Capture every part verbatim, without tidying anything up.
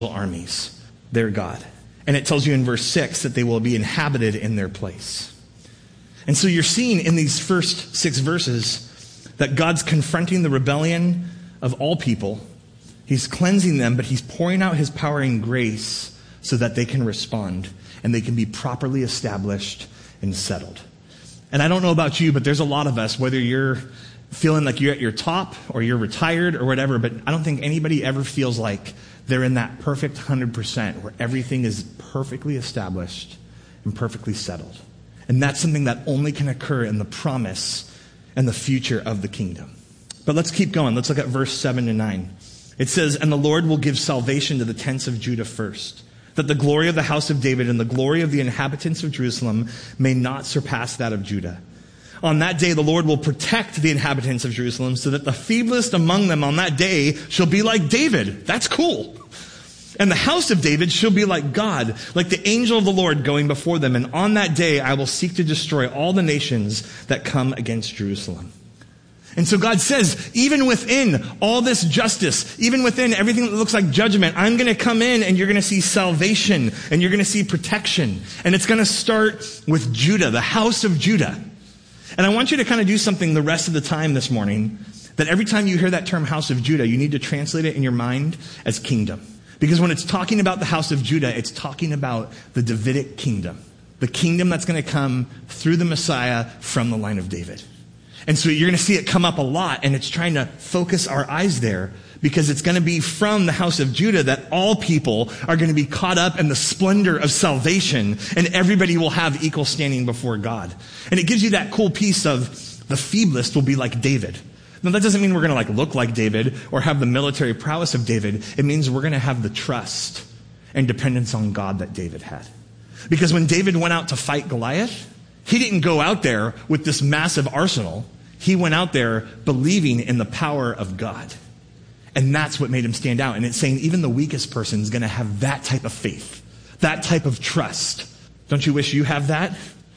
armies, their God. And it tells you in verse six that they will be inhabited in their place. And so you're seeing in these first six verses that God's confronting the rebellion of all people. He's cleansing them, but he's pouring out his power and grace so that they can respond and they can be properly established and settled. And I don't know about you, but there's a lot of us, whether you're feeling like you're at your top or you're retired or whatever, but I don't think anybody ever feels like they're in that perfect one hundred percent where everything is perfectly established and perfectly settled. And that's something that only can occur in the promise and the future of the kingdom. But let's keep going. Let's look at verse seven to nine. It says, "And the Lord will give salvation to the tents of Judah first, that the glory of the house of David and the glory of the inhabitants of Jerusalem may not surpass that of Judah. On that day, the Lord will protect the inhabitants of Jerusalem so that the feeblest among them on that day shall be like David." That's cool. "And the house of David shall be like God, like the angel of the Lord going before them. And on that day, I will seek to destroy all the nations that come against Jerusalem." And so God says, even within all this justice, even within everything that looks like judgment, I'm going to come in and you're going to see salvation and you're going to see protection. And it's going to start with Judah, the house of Judah. And I want you to kind of do something the rest of the time this morning, that every time you hear that term house of Judah, you need to translate it in your mind as kingdom. Because when it's talking about the house of Judah, it's talking about the Davidic kingdom. The kingdom that's going to come through the Messiah from the line of David. And so you're going to see it come up a lot, and it's trying to focus our eyes there because it's going to be from the house of Judah that all people are going to be caught up in the splendor of salvation, and everybody will have equal standing before God. And it gives you that cool piece of the feeblest will be like David. Now, that doesn't mean we're going to like look like David or have the military prowess of David. It means we're going to have the trust and dependence on God that David had. Because when David went out to fight Goliath, he didn't go out there with this massive arsenal. He went out there believing in the power of God. And that's what made him stand out. And it's saying even the weakest person is going to have that type of faith, that type of trust. Don't you wish you have that?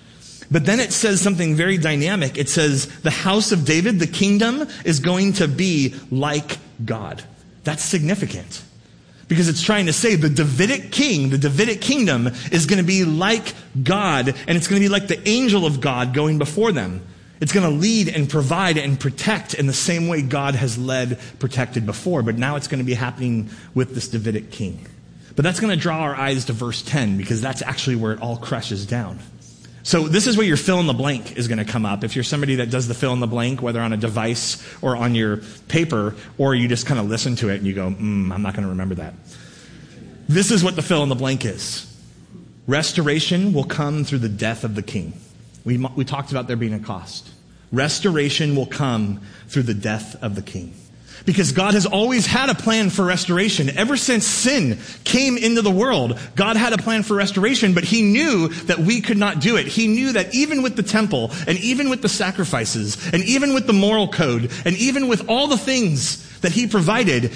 But then it says something very dynamic. It says the house of David, the kingdom, is going to be like God. That's significant. Because it's trying to say the Davidic king, the Davidic kingdom is going to be like God, and it's going to be like the angel of God going before them. It's going to lead and provide and protect in the same way God has led, protected before, but now it's going to be happening with this Davidic king. But that's going to draw our eyes to verse ten, because that's actually where it all crashes down. So this is where your fill in the blank is going to come up. If you're somebody that does the fill in the blank, whether on a device or on your paper, or you just kind of listen to it and you go, mm, I'm not going to remember that. This is what the fill in the blank is. Restoration will come through the death of the king. We, we talked about there being a cost. Restoration will come through the death of the king. Because God has always had a plan for restoration. Ever since sin came into the world, God had a plan for restoration, but he knew that we could not do it. He knew that even with the temple, and even with the sacrifices, and even with the moral code, and even with all the things that he provided,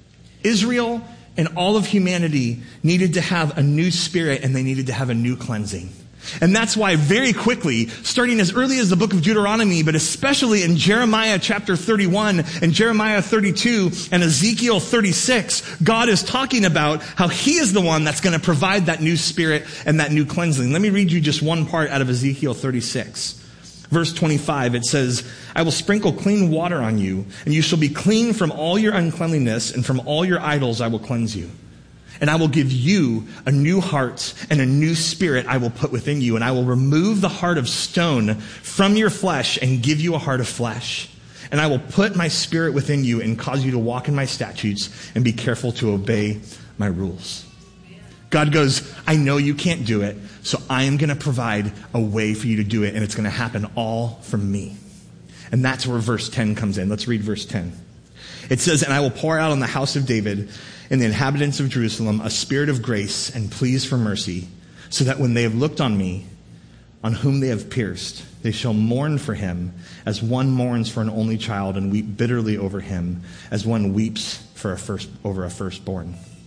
Israel and all of humanity needed to have a new spirit, and they needed to have a new cleansing. And that's why very quickly, starting as early as the book of Deuteronomy, but especially in Jeremiah chapter thirty-one and Jeremiah thirty-two and Ezekiel thirty-six, God is talking about how he is the one that's going to provide that new spirit and that new cleansing. Let me read you just one part out of Ezekiel thirty-six. Verse twenty-five, it says, "I will sprinkle clean water on you, and you shall be clean from all your uncleanliness, and from all your idols I will cleanse you. And I will give you a new heart, and a new spirit I will put within you. And I will remove the heart of stone from your flesh and give you a heart of flesh. And I will put my spirit within you and cause you to walk in my statutes and be careful to obey my rules." God goes, I know you can't do it, so I am going to provide a way for you to do it, and it's going to happen all from me. And that's where verse ten comes in. Let's read verse ten. It says, "And I will pour out on the house of David and the inhabitants of Jerusalem a spirit of grace and pleas for mercy, so that when they have looked on me, on whom they have pierced, they shall mourn for him as one mourns for an only child, and weep bitterly over him as one weeps for a first over a firstborn.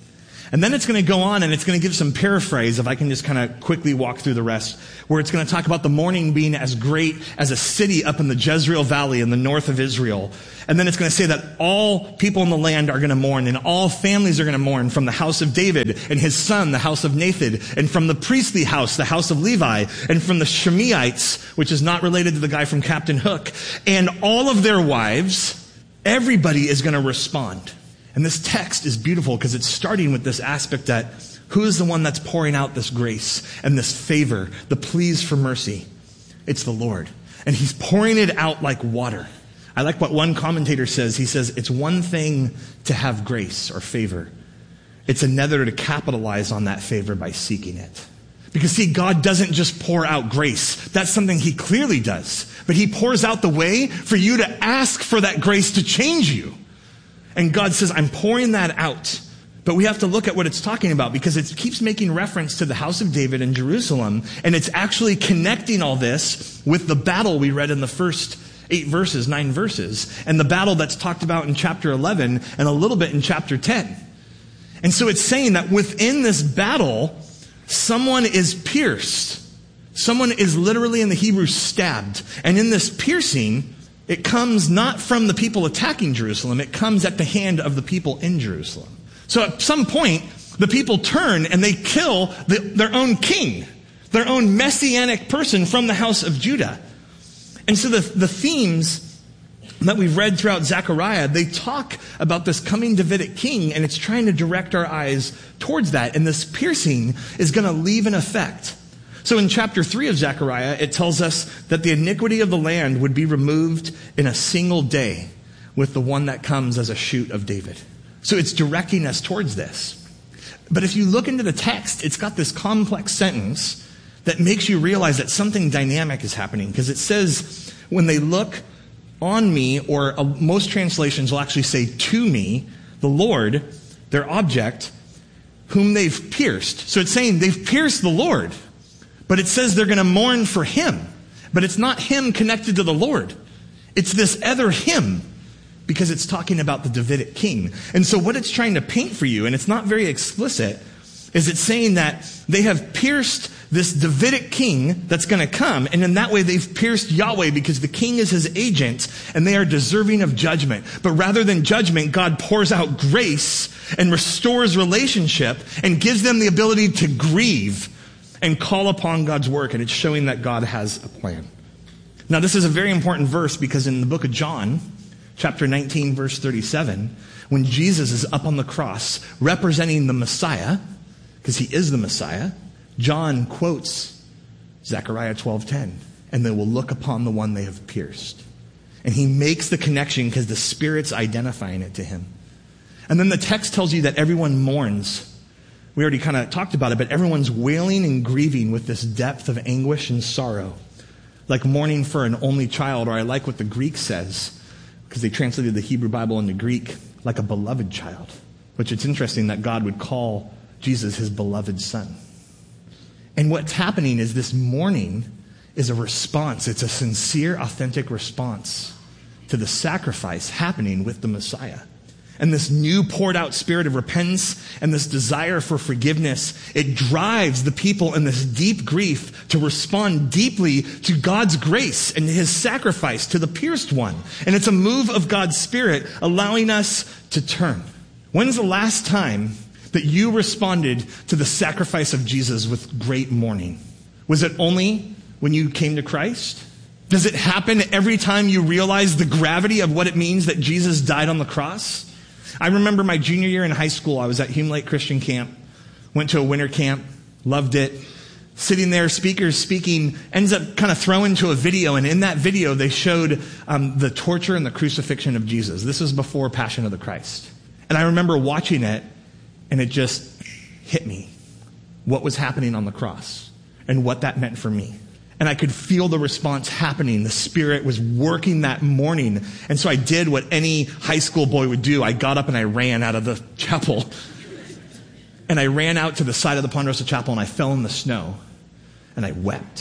And then it's going to go on and it's going to give some paraphrase, if I can just kind of quickly walk through the rest, where it's going to talk about the mourning being as great as a city up in the Jezreel Valley in the north of Israel. And then it's going to say that all people in the land are going to mourn, and all families are going to mourn, from the house of David and his son, the house of Nathan, and from the priestly house, the house of Levi, and from the Shimeites, which is not related to the guy from Captain Hook, and all of their wives. Everybody is going to respond. And this text is beautiful because it's starting with this aspect that who is the one that's pouring out this grace and this favor, the pleas for mercy? It's the Lord. And he's pouring it out like water. I like what one commentator says. He says, it's one thing to have grace or favor. It's another to capitalize on that favor by seeking it. Because see, God doesn't just pour out grace. That's something he clearly does. But he pours out the way for you to ask for that grace to change you. And God says, I'm pouring that out. But we have to look at what it's talking about, because it keeps making reference to the house of David in Jerusalem. And it's actually connecting all this with the battle we read in the first eight verses, nine verses. And the battle that's talked about in chapter eleven and a little bit in chapter ten. And so it's saying that within this battle, someone is pierced. Someone is literally in the Hebrew stabbed. And in this piercing, it comes not from the people attacking Jerusalem. It comes at the hand of the people in Jerusalem. So at some point, the people turn and they kill the, their own king, their own messianic person from the house of Judah. And so the, the themes that we've read throughout Zechariah, they talk about this coming Davidic king, and it's trying to direct our eyes towards that. And this piercing is going to leave an effect. So in chapter three of Zechariah, it tells us that the iniquity of the land would be removed in a single day with the one that comes as a shoot of David. So it's directing us towards this. But if you look into the text, it's got this complex sentence that makes you realize that something dynamic is happening. Because it says, when they look on me, or uh, most translations will actually say to me, the Lord, their object, whom they've pierced. So it's saying they've pierced the Lord. But it says they're going to mourn for him. But it's not him connected to the Lord. It's this other him, because it's talking about the Davidic king. And so what it's trying to paint for you, and it's not very explicit, is it's saying that they have pierced this Davidic king that's going to come. And in that way, they've pierced Yahweh, because the king is his agent and they are deserving of judgment. But rather than judgment, God pours out grace and restores relationship and gives them the ability to grieve and call upon God's work. And it's showing that God has a plan. Now, this is a very important verse, because in the book of John, chapter nineteen, verse thirty-seven, when Jesus is up on the cross representing the Messiah, because he is the Messiah, John quotes Zechariah twelve ten, and they will look upon the one they have pierced. And he makes the connection because the Spirit's identifying it to him. And then the text tells you that everyone mourns. We already kind of talked about it, but everyone's wailing and grieving with this depth of anguish and sorrow, like mourning for an only child, or I like what the Greek says, because they translated the Hebrew Bible into Greek, like a beloved child, which it's interesting that God would call Jesus his beloved son. And what's happening is this mourning is a response. It's a sincere, authentic response to the sacrifice happening with the Messiah. And this new poured out spirit of repentance and this desire for forgiveness, it drives the people in this deep grief to respond deeply to God's grace and his sacrifice to the pierced one. And it's a move of God's Spirit allowing us to turn. When's the last time that you responded to the sacrifice of Jesus with great mourning? Was it only when you came to Christ? Does it happen every time you realize the gravity of what it means that Jesus died on the cross? I remember my junior year in high school, I was at Hume Lake Christian Camp, went to a winter camp, loved it. Sitting there, speakers speaking, ends up kind of thrown to a video, and in that video they showed um, the torture and the crucifixion of Jesus. This was before Passion of the Christ. And I remember watching it, and it just hit me what was happening on the cross and what that meant for me. And I could feel the response happening. The Spirit was working that morning. And so I did what any high school boy would do. I got up and I ran out of the chapel. And I ran out to the side of the Ponderosa Chapel and I fell in the snow. And I wept.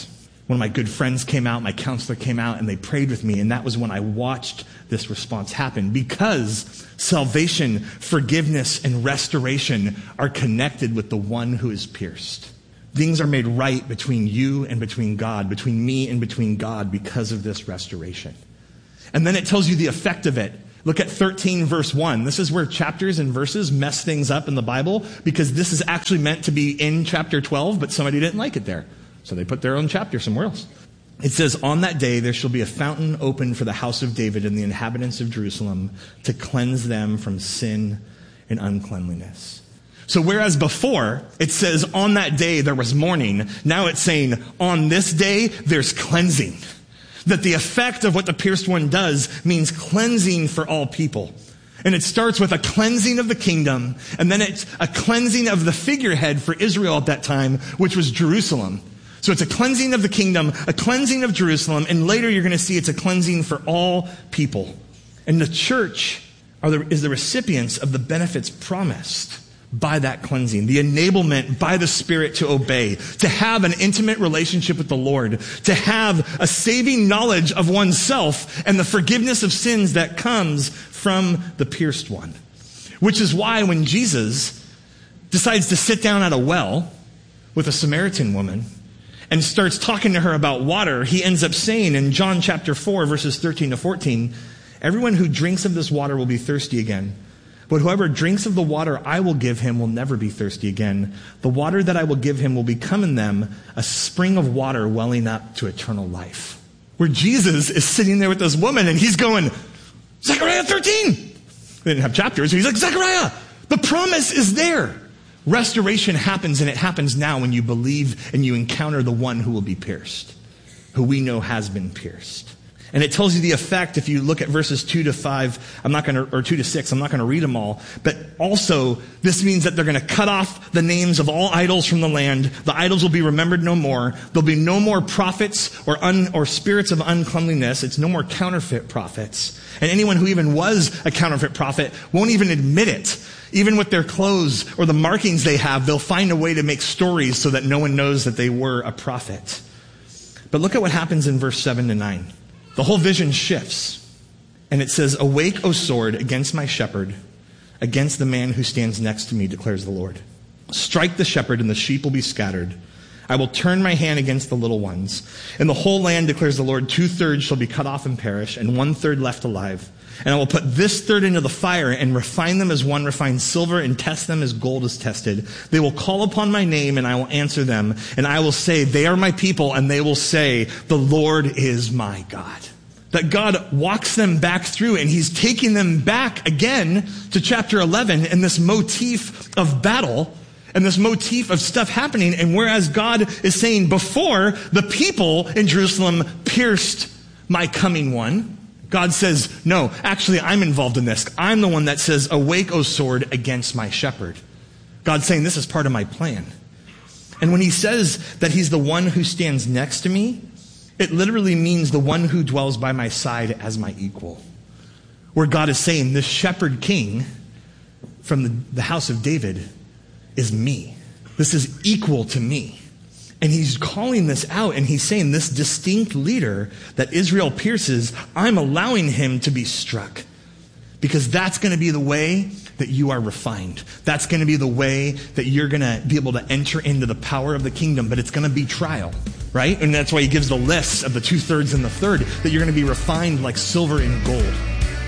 One of my good friends came out, my counselor came out, and they prayed with me, and that was when I watched this response happen, because salvation, forgiveness, and restoration are connected with the one who is pierced. Things are made right between you and between God, between me and between God, because of this restoration. And then it tells you the effect of it. Look at thirteen verse one. This is where chapters and verses mess things up in the Bible, because this is actually meant to be in chapter twelve, but somebody didn't like it there. So they put their own chapter somewhere else. It says, on that day there shall be a fountain opened for the house of David and the inhabitants of Jerusalem to cleanse them from sin and uncleanliness. So whereas before it says on that day there was mourning, now it's saying on this day there's cleansing. That the effect of what the pierced one does means cleansing for all people. And it starts with a cleansing of the kingdom, and then it's a cleansing of the figurehead for Israel at that time, which was Jerusalem. So it's a cleansing of the kingdom, a cleansing of Jerusalem, and later you're going to see it's a cleansing for all people. And the church are the, is the recipients of the benefits promised by that cleansing, the enablement by the Spirit to obey, to have an intimate relationship with the Lord, to have a saving knowledge of oneself and the forgiveness of sins that comes from the pierced one. Which is why when Jesus decides to sit down at a well with a Samaritan woman and starts talking to her about water, he ends up saying in John chapter four, verses thirteen to fourteen, everyone who drinks of this water will be thirsty again. But whoever drinks of the water I will give him will never be thirsty again. The water that I will give him will become in them a spring of water welling up to eternal life. Where Jesus is sitting there with this woman and he's going, Zechariah thirteen. They didn't have chapters. He's like, Zechariah, the promise is there. Restoration happens, and it happens now when you believe and you encounter the one who will be pierced, who we know has been pierced. And it tells you the effect if you look at verses two to five, I'm not going to, or two to six, I'm not going to read them all. But also, this means that they're going to cut off the names of all idols from the land. The idols will be remembered no more. There'll be no more prophets or un, or spirits of uncleanliness. It's no more counterfeit prophets. And anyone who even was a counterfeit prophet won't even admit it. Even with their clothes or the markings they have, they'll find a way to make stories so that no one knows that they were a prophet. But look at what happens in verse seven to nine. The whole vision shifts, and it says, awake, O sword, against my shepherd, against the man who stands next to me, declares the Lord. Strike the shepherd, and the sheep will be scattered. I will turn my hand against the little ones. In the whole land, declares the Lord, two-thirds shall be cut off and perish, and one-third left alive. And I will put this third into the fire and refine them as one refines silver and test them as gold is tested. They will call upon my name and I will answer them. And I will say, they are my people. And they will say, the Lord is my God. That God walks them back through, and he's taking them back again to chapter eleven and this motif of battle and this motif of stuff happening. And whereas God is saying before, the people in Jerusalem pierced my coming one, God says, no, actually I'm involved in this. I'm the one that says, awake, O sword, against my shepherd. God's saying this is part of my plan. And when he says that he's the one who stands next to me, it literally means the one who dwells by my side as my equal. Where God is saying, this shepherd king from the, the house of David is me. This is equal to me. And he's calling this out, and he's saying this distinct leader that Israel pierces, I'm allowing him to be struck. Because that's going to be the way that you are refined. That's going to be the way that you're going to be able to enter into the power of the kingdom, but it's going to be trial, right? And that's why he gives the list of the two-thirds and the third, that you're going to be refined like silver and gold.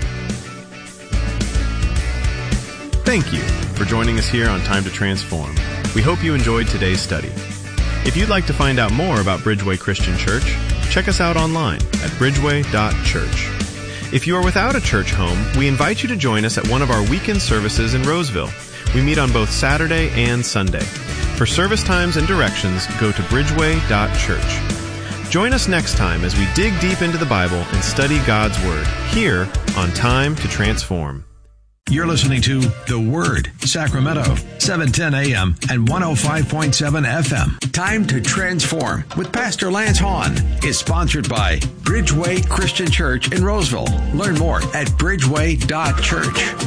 Thank you for joining us here on Time to Transform. We hope you enjoyed today's study. If you'd like to find out more about Bridgeway Christian Church, check us out online at bridgeway dot church. If you are without a church home, we invite you to join us at one of our weekend services in Roseville. We meet on both Saturday and Sunday. For service times and directions, go to bridgeway dot church. Join us next time as we dig deep into the Bible and study God's Word, here on Time to Transform. You're listening to The Word, Sacramento, seven ten a.m. and one oh five point seven F M. Time to Transform with Pastor Lance Hahn is sponsored by Bridgeway Christian Church in Roseville. Learn more at bridgeway dot church.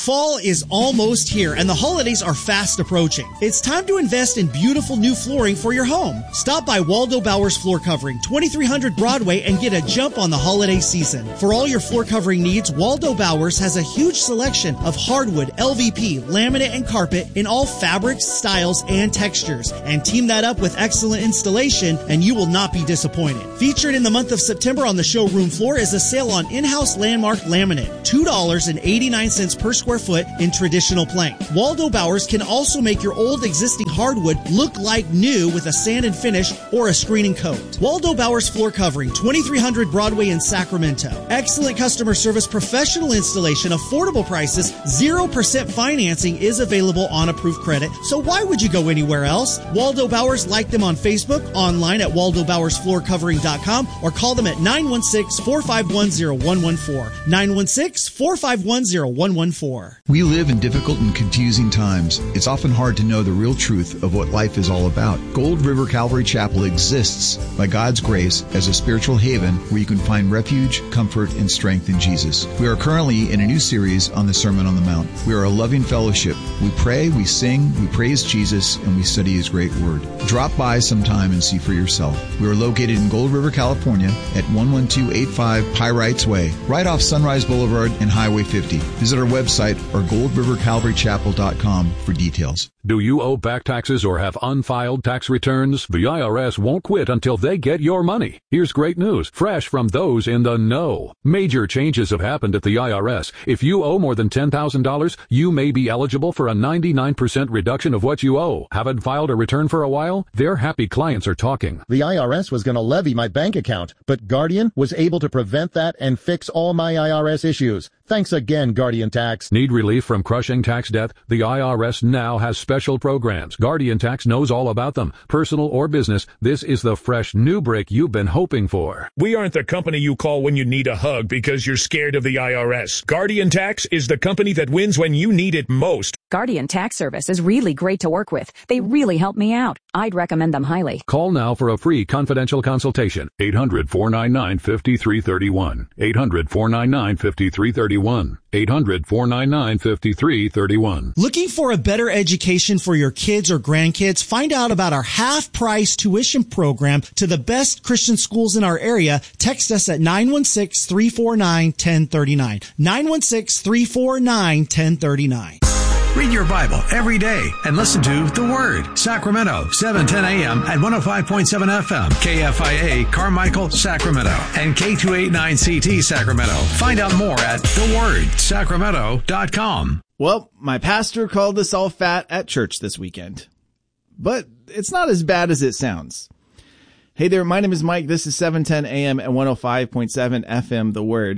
Fall is almost here, and the holidays are fast approaching. It's time to invest in beautiful new flooring for your home. Stop by Waldo Bowers Floor Covering, twenty-three hundred Broadway, and get a jump on the holiday season. For all your floor covering needs, Waldo Bowers has a huge selection of hardwood, L V P, laminate, and carpet in all fabrics, styles, and textures. And team that up with excellent installation, and you will not be disappointed. Featured in the month of September on the showroom floor is a sale on in-house Landmark laminate, two dollars and eighty-nine cents per square foot in traditional plank. Waldo Bowers can also make your old existing hardwood look like new with a sand and finish or a screening coat. Waldo Bowers Floor Covering, twenty-three hundred Broadway in Sacramento. Excellent customer service, professional installation, affordable prices, zero percent financing is available on approved credit, so why would you go anywhere else? Waldo Bowers, like them on Facebook, online at waldo bowers floor covering dot com, or call them at nine one six, four five one, zero one one four. nine one six, four five one, zero one one four. We live in difficult and confusing times. It's often hard to know the real truth of what life is all about. Gold River Calvary Chapel exists by God's grace as a spiritual haven where you can find refuge, comfort, and strength in Jesus. We are currently in a new series on the Sermon on the Mount. We are a loving fellowship. We pray, we sing, we praise Jesus, and we study His great word. Drop by sometime and see for yourself. We are located in Gold River, California at one one two eight five Pyrites Way, right off Sunrise Boulevard and Highway fifty. Visit our website or gold river calvary chapel dot com for details. Do you owe back taxes or have unfiled tax returns? The I R S won't quit until they get your money. Here's great news, fresh from those in the know. Major changes have happened at the I R S. If you owe more than ten thousand dollars, you may be eligible for a ninety-nine percent reduction of what you owe. Haven't filed a return for a while? Their happy clients are talking. The I R S was going to levy my bank account, but Guardian was able to prevent that and fix all my I R S issues. Thanks again, Guardian Tax. Need relief from crushing tax debt? The I R S now has special programs. Guardian Tax knows all about them. Personal or business, this is the fresh new break you've been hoping for. We aren't the company you call when you need a hug because you're scared of the I R S. Guardian Tax is the company that wins when you need it most. Guardian Tax Service is really great to work with. They really help me out. I'd recommend them highly. Call now for a free confidential consultation. eight hundred, four nine nine, five three three one. eight hundred, four nine nine, five three three one. eight hundred, four nine nine, five three three one. Looking for a better education for your kids or grandkids? Find out about our half-price tuition program to the best Christian schools in our area. Text us at nine one six, three four nine, one zero three nine. nine one six, three four nine, one zero three nine. Read your Bible every day and listen to The Word. Sacramento, seven ten a.m. at one oh five point seven F M. K F I A, Carmichael, Sacramento. And K two eighty-nine C T, Sacramento. Find out more at the word sacramento dot com. Well, my pastor called us all fat at church this weekend. But it's not as bad as it sounds. Hey there, my name is Mike. This is seven ten a.m. at one oh five point seven F M, The Word.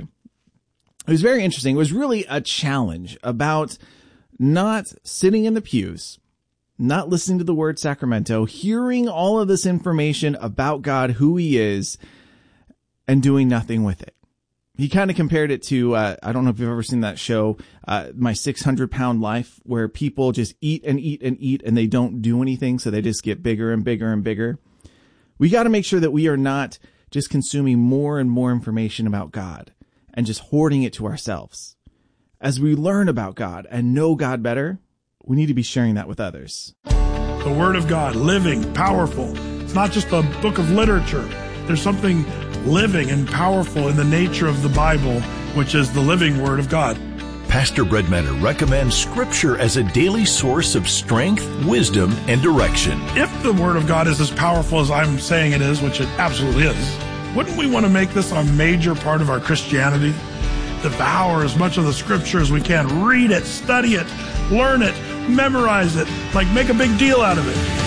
It was very interesting. It was really a challenge about not sitting in the pews, not listening to the Word Sacramento, hearing all of this information about God, who He is, and doing nothing with it. He kind of compared it to, uh, I don't know if you've ever seen that show, uh, My six hundred pound Life, where people just eat and eat and eat and they don't do anything, so they just get bigger and bigger and bigger. We got to make sure that we are not just consuming more and more information about God and just hoarding it to ourselves. As we learn about God and know God better, we need to be sharing that with others. The Word of God, living, powerful. It's not just a book of literature. There's something living and powerful in the nature of the Bible, which is the living Word of God. Pastor Brett Menner recommends Scripture as a daily source of strength, wisdom, and direction. If the Word of God is as powerful as I'm saying it is, which it absolutely is, wouldn't we want to make this a major part of our Christianity? Devour as much of the Scripture as we can. Read it, study it, learn it, memorize it, like make a big deal out of it.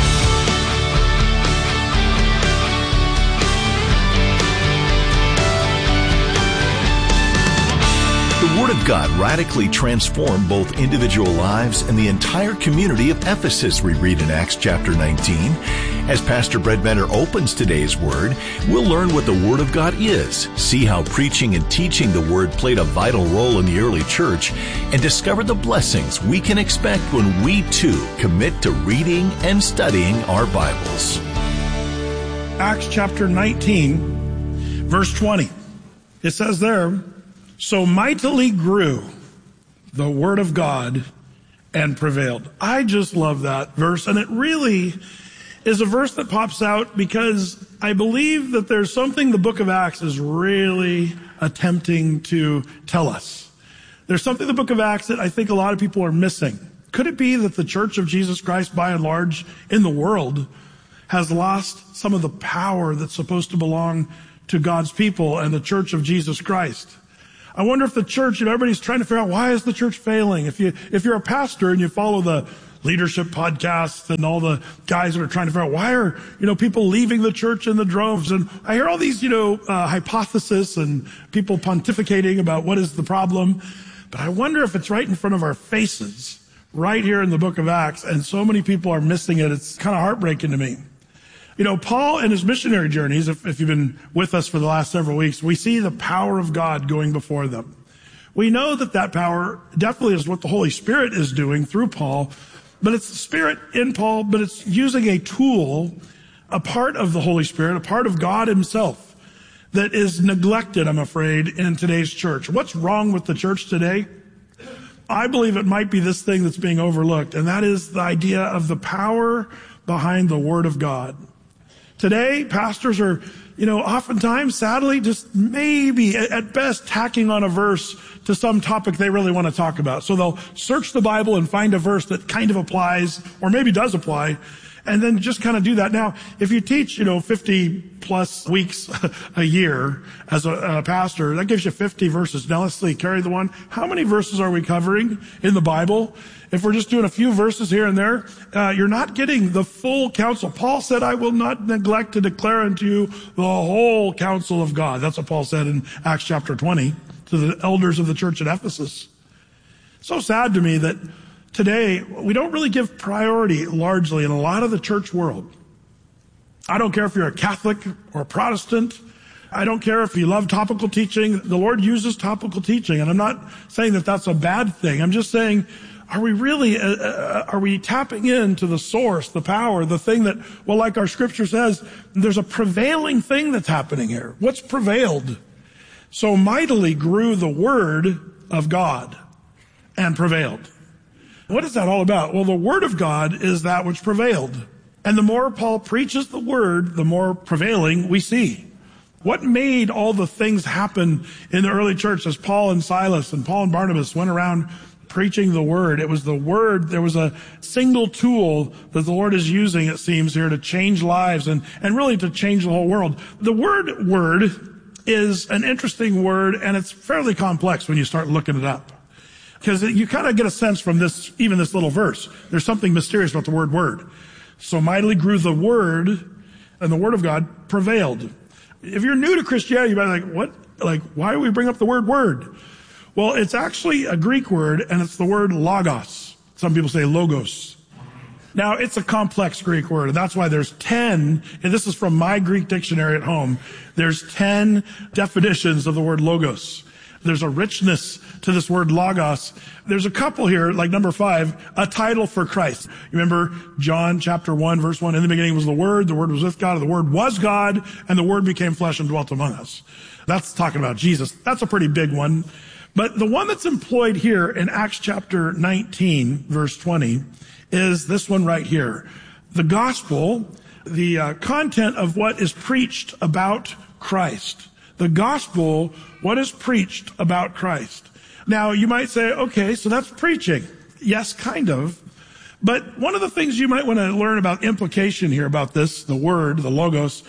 The Word of God radically transformed both individual lives and the entire community of Ephesus, we read in Acts chapter nineteen. As Pastor Brett Menner opens today's Word, we'll learn what the Word of God is, see how preaching and teaching the Word played a vital role in the early church, and discover the blessings we can expect when we too commit to reading and studying our Bibles. Acts chapter nineteen, verse twenty. It says there, so mightily grew the word of God and prevailed. I just love that verse, and it really is a verse that pops out because I believe that there's something the book of Acts is really attempting to tell us. There's something in the book of Acts that I think a lot of people are missing. Could it be that the Church of Jesus Christ, by and large, in the world, has lost some of the power that's supposed to belong to God's people and the Church of Jesus Christ? I wonder if the church, you know, everybody's trying to figure out, why is the church failing? If you, if you're a pastor and you follow the leadership podcasts and all the guys that are trying to figure out, why are, you know, people leaving the church in the droves? And I hear all these, you know, uh, hypotheses and people pontificating about what is the problem. But I wonder if it's right in front of our faces, right here in the book of Acts, and so many people are missing it. It's kind of heartbreaking to me. You know, Paul and his missionary journeys, if, if you've been with us for the last several weeks, we see the power of God going before them. We know that that power definitely is what the Holy Spirit is doing through Paul, but it's the Spirit in Paul, but it's using a tool, a part of the Holy Spirit, a part of God himself that is neglected, I'm afraid, in today's church. What's wrong with the church today? I believe it might be this thing that's being overlooked, and that is the idea of the power behind the Word of God. Today, pastors are, you know, oftentimes, sadly, just maybe at best tacking on a verse to some topic they really want to talk about. So they'll search the Bible and find a verse that kind of applies, or maybe does apply, and then just kind of do that. Now, if you teach, you know, fifty plus weeks a year as a, a pastor, that gives you fifty verses. Now let's see, carry the one. How many verses are we covering in the Bible? If we're just doing a few verses here and there, uh, you're not getting the full counsel. Paul said, I will not neglect to declare unto you the whole counsel of God. That's what Paul said in Acts chapter twenty to the elders of the church at Ephesus. So sad to me that today we don't really give priority largely in a lot of the church world. I don't care if you're a Catholic or a Protestant. I don't care if you love topical teaching. The Lord uses topical teaching, and I'm not saying that that's a bad thing. I'm just saying, are we really, uh, uh, are we tapping into the source, the power, the thing that, well, like our scripture says, there's a prevailing thing that's happening here. What's prevailed? So mightily grew the word of God and prevailed. What is that all about? Well, the word of God is that which prevailed. And the more Paul preaches the word, the more prevailing we see. What made all the things happen in the early church as Paul and Silas and Paul and Barnabas went around preaching the word? It was the word. There was a single tool that the Lord is using, it seems, here to change lives and, and really to change the whole world. The word word is an interesting word, and it's fairly complex when you start looking it up. Because you kind of get a sense from this, even this little verse. There's something mysterious about the word word. So mightily grew the word, and the word of God prevailed. If you're new to Christianity, you might be like, what? Like, why do we bring up the word word? Well, it's actually a Greek word, and it's the word logos. Some people say logos. Now, it's a complex Greek word, and that's why there's ten, and this is from my Greek dictionary at home, there's ten definitions of the word logos. There's a richness to this word logos. There's a couple here, like number five, a title for Christ. You remember John chapter one, verse one, in the beginning was the Word, the Word was with God, and the Word was God, and the Word became flesh and dwelt among us. That's talking about Jesus. That's a pretty big one. But the one that's employed here in Acts chapter nineteen, verse twenty, is this one right here. The gospel, the uh, content of what is preached about Christ. The gospel, what is preached about Christ. Now, you might say, okay, so that's preaching. Yes, kind of. But one of the things you might want to learn about implication here about this, the word, the logos,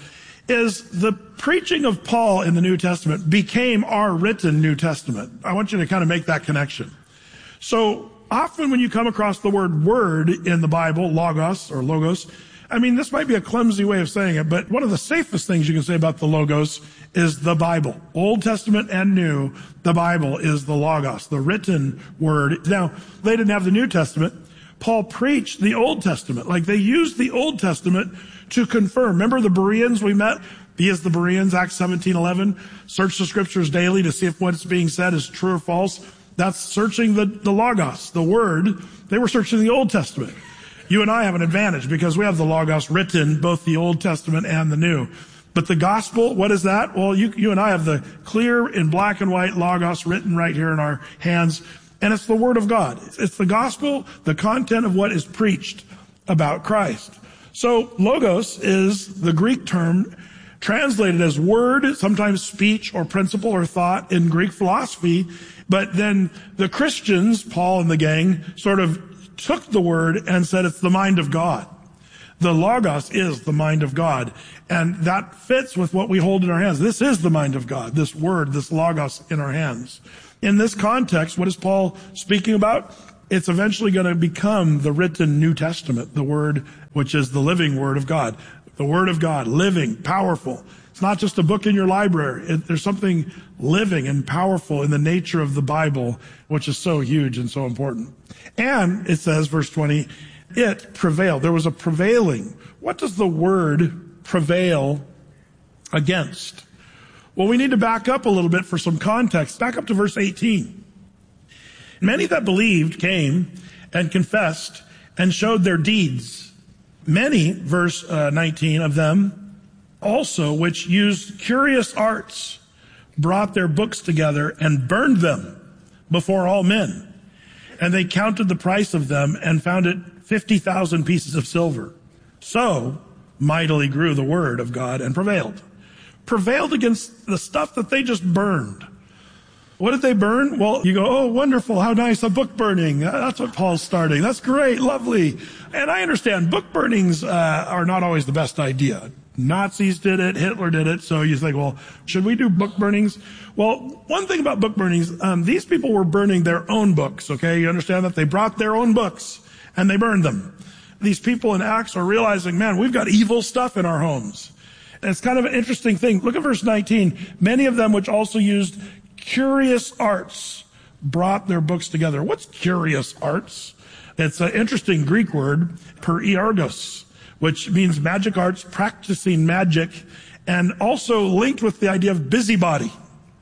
is the preaching of Paul in the New Testament became our written New Testament. I want you to kind of make that connection. So often when you come across the word word in the Bible, logos or logos, I mean, this might be a clumsy way of saying it, but one of the safest things you can say about the logos is the Bible. Old Testament and New, the Bible is the logos, the written word. Now, they didn't have the New Testament. Paul preached the Old Testament. Like, they used the Old Testament to confirm. Remember the Bereans we met? Be as the Bereans, Acts seventeen eleven. Search the scriptures daily to see if what's being said is true or false. That's searching the, the logos, the word. They were searching the Old Testament. You and I have an advantage because we have the logos written, both the Old Testament and the New. But the gospel, what is that? Well, you, you and I have the clear in black and white logos written right here in our hands. And it's the Word of God. It's the gospel, the content of what is preached about Christ. So logos is the Greek term translated as word, sometimes speech or principle or thought in Greek philosophy. But then the Christians, Paul and the gang, sort of took the word and said it's the mind of God. The logos is the mind of God. And that fits with what we hold in our hands. This is the mind of God, this word, this logos in our hands. In this context, what is Paul speaking about? It's eventually going to become the written New Testament, the word which is the living word of God. The word of God, living, powerful. It's not just a book in your library. It, there's something living and powerful in the nature of the Bible, which is so huge and so important. And it says, verse twenty, it prevailed. There was a prevailing. What does the word prevail against? Well, we need to back up a little bit for some context. Back up to verse eighteen. Many that believed came and confessed and showed their deeds. Many, verse uh, nineteen, of them also, which used curious arts, brought their books together and burned them before all men. And they counted the price of them and found it fifty thousand pieces of silver. So mightily grew the word of God and prevailed. Prevailed against the stuff that they just burned. What did they burn? Well, you go, oh, wonderful, how nice, a book burning. That's what Paul's starting. That's great, lovely. And I understand book burnings uh, are not always the best idea. Nazis did it, Hitler did it, so you think, well, should we do book burnings? Well, one thing about book burnings, um, these people were burning their own books, okay? You understand that? They brought their own books, and they burned them. These people in Acts are realizing, man, we've got evil stuff in our homes. And it's kind of an interesting thing. Look at verse nineteen. Many of them which also used curious arts brought their books together. What's curious arts? It's an interesting Greek word, periergos, which means magic arts, practicing magic, and also linked with the idea of busybody.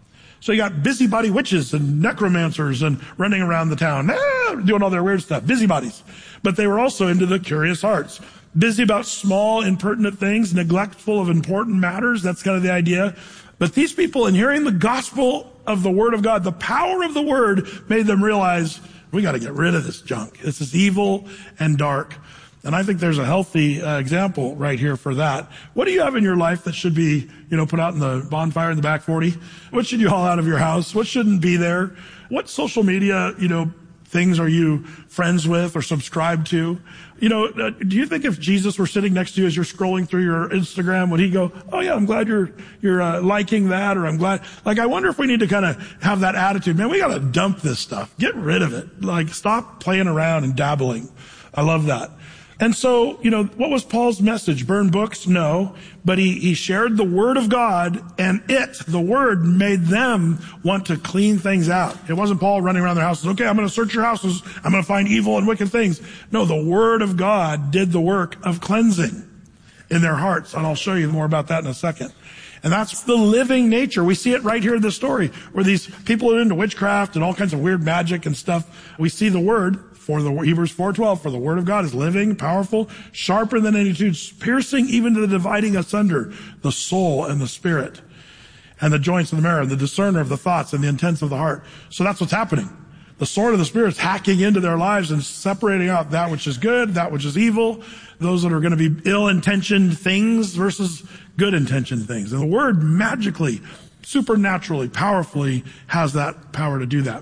So you got busybody witches and necromancers and running around the town, ah, doing all their weird stuff, busybodies. But they were also into the curious arts. Busy about small, impertinent things, neglectful of important matters. That's kind of the idea. But these people, in hearing the gospel of the word of God, the power of the word made them realize, we got to get rid of this junk. This is evil and dark. And I think there's a healthy uh, example right here for that. What do you have in your life that should be, you know, put out in the bonfire in the back forty? What should you haul out of your house? What shouldn't be there? What social media, you know, things are you friends with or subscribed to? You know, uh, do you think if Jesus were sitting next to you as you're scrolling through your Instagram, would he go, oh yeah, I'm glad you're, you're uh, liking that, or I'm glad, like, I wonder if we need to kind of have that attitude. Man, we got to dump this stuff. Get rid of it. Like, stop playing around and dabbling. I love that. And so, you know, what was Paul's message? Burn books? No. But he, he shared the word of God, and it, the word, made them want to clean things out. It wasn't Paul running around their houses. Okay, I'm going to search your houses. I'm going to find evil and wicked things. No, the word of God did the work of cleansing in their hearts. And I'll show you more about that in a second. And that's the living nature. We see it right here in this story, where these people are into witchcraft and all kinds of weird magic and stuff. We see the word. For the Hebrews four twelve, for the word of God is living, powerful, sharper than any two, piercing even to the dividing asunder the soul and the spirit, and the joints of the marrow, the discerner of the thoughts and the intents of the heart. So that's what's happening. The sword of the Spirit is hacking into their lives and separating out that which is good, that which is evil, those that are going to be ill-intentioned things versus good-intentioned things. And the word magically, supernaturally, powerfully has that power to do that.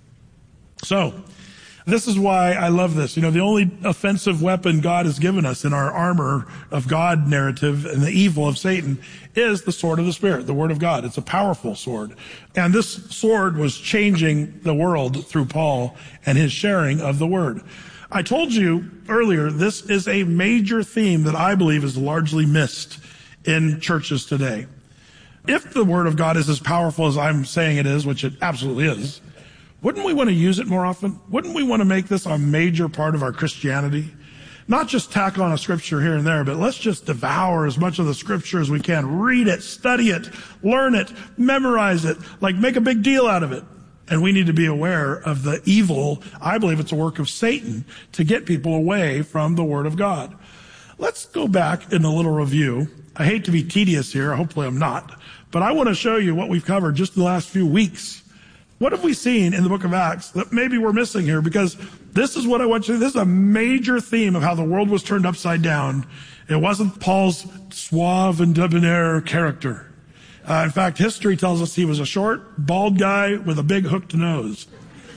So, this is why I love this. You know, the only offensive weapon God has given us in our armor of God narrative and the evil of Satan is the sword of the Spirit, the word of God. It's a powerful sword. And this sword was changing the world through Paul and his sharing of the word. I told you earlier, this is a major theme that I believe is largely missed in churches today. If the word of God is as powerful as I'm saying it is, which it absolutely is, wouldn't we want to use it more often? Wouldn't we want to make this a major part of our Christianity? Not just tack on a scripture here and there, but let's just devour as much of the scripture as we can. Read it, study it, learn it, memorize it, like make a big deal out of it. And we need to be aware of the evil. I believe it's a work of Satan to get people away from the word of God. Let's go back in a little review. I hate to be tedious here. Hopefully I'm not. But I want to show you what we've covered just the last few weeks. What have we seen in the book of Acts that maybe we're missing here? Because this is what I want you to, this is a major theme of how the world was turned upside down. It wasn't Paul's suave and debonair character. Uh, in fact, history tells us he was a short, bald guy with a big hooked nose.